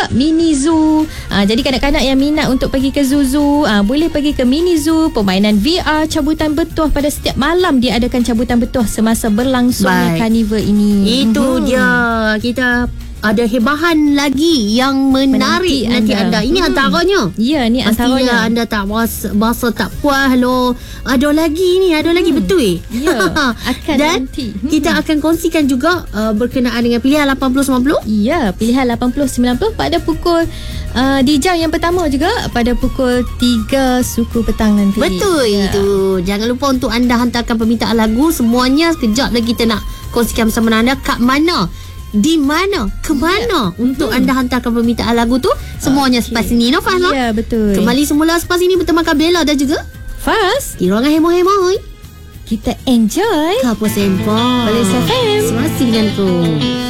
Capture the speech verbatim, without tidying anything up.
mini zoo. Uh, jadi kanak-kanak yang minat untuk pergi ke zoo-zoo, uh, boleh pergi ke mini zoo, permainan V R, cabutan betuah. Pada setiap malam dia adakan cabutan betuah semasa berlangsungnya karnival ini. Itu hmm. dia. Kita ada hebahan lagi yang menarik Menanti nanti anda. anda. Ini hmm. antaranya. Ya, ni Pastinya antaranya. anda tak rasa, rasa tak puas lo. Ada lagi ni, ada hmm. lagi betul. Ya, akan Dan nanti. Hmm. kita akan kongsikan juga uh, berkenaan dengan pilihan lapan puluh sembilan puluh. Ya, pilihan lapan puluh sembilan puluh pada pukul uh, di jam yang pertama juga pada pukul tiga suku petang nanti. Betul ya. itu. Jangan lupa untuk anda hantarkan permintaan lagu semuanya. Sekejap lagi kita nak kongsikan bersama anda kat mana, di mana, ke mana yeah. untuk hmm. anda hantarkan permintaan lagu tu. Semuanya okay. selepas ini, Nofas. Ya, yeah, betul. Kembali semula selepas ini bertemankan Bella dan juga Faz di ruangan heboh-heboh. Kita enjoy Kapus Empor Malaysia F M. Semasi denganku.